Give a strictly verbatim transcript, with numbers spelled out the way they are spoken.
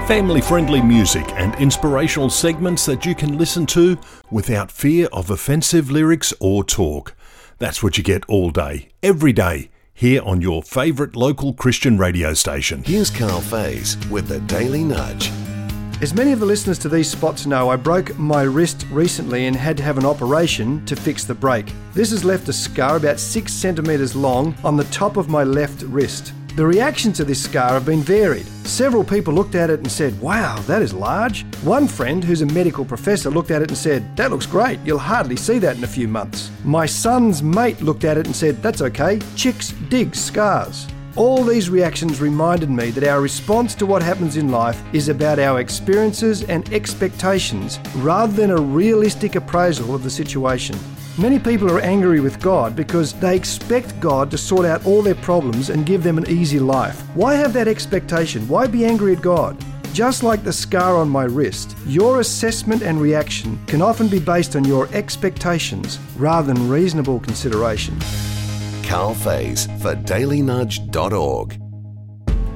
Family-friendly music and inspirational segments that you can listen to without fear of offensive lyrics or talk. That's what you get all day, every day, here on your favourite local Christian radio station. Here's Carl Faze with the Daily Nudge. As many of the listeners to these spots know, I broke my wrist recently and had to have an operation to fix the break. This has left a scar about six centimetres long on the top of my left wrist. The reactions to this scar have been varied. Several people looked at it and said, "Wow, that is large." One friend, who's a medical professor, looked at it and said, "That looks great, you'll hardly see that in a few months." My son's mate looked at it and said, "That's okay, chicks dig scars." All these reactions reminded me that our response to what happens in life is about our experiences and expectations rather than a realistic appraisal of the situation. Many people are angry with God because they expect God to sort out all their problems and give them an easy life. Why have that expectation? Why be angry at God? Just like the scar on my wrist, your assessment and reaction can often be based on your expectations rather than reasonable consideration. Carl Faze for daily nudge dot org.